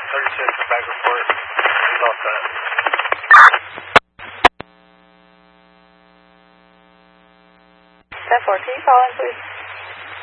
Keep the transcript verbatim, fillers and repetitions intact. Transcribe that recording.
thirty-six, back report. He's all set. ten four, can you call in, please?